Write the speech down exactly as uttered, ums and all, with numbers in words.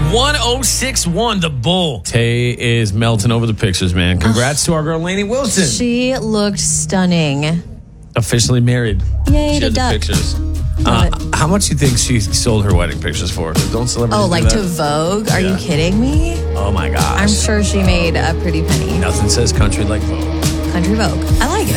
one oh six one, the bull. Tay is melting over the pictures, man. Congrats to our girl, Lainey Wilson. She looked stunning. Officially married. Yay, she the had duck. the pictures. Uh, how much do you think she sold her wedding pictures for? Don't celebrities Oh, do like that? to Vogue? Are Yeah. you kidding me? Oh, my gosh. I'm sure she made a pretty penny. Nothing says country like Vogue. Country Vogue. I like it.